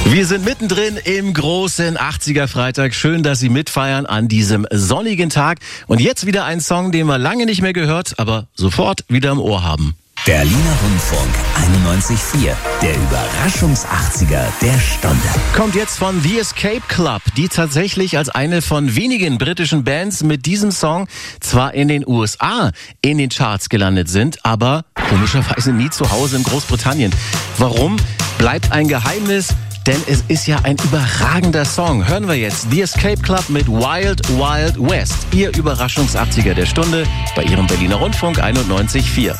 Wir sind mittendrin im großen 80er Freitag. Schön, dass Sie mitfeiern an diesem sonnigen Tag. Und jetzt wieder ein Song, den wir lange nicht mehr gehört, aber sofort wieder im Ohr haben. Berliner Rundfunk 91.4, der Überraschungs-80er der Stunde. Kommt jetzt von The Escape Club, die tatsächlich als eine von wenigen britischen Bands mit diesem Song zwar in den USA in den Charts gelandet sind, aber komischerweise nie zu Hause in Großbritannien. Warum? Bleibt ein Geheimnis. Denn es ist ja ein überragender Song. Hören wir jetzt The Escape Club mit Wild Wild West. Ihr Überraschungs-80er der Stunde bei Ihrem Berliner Rundfunk 91.4.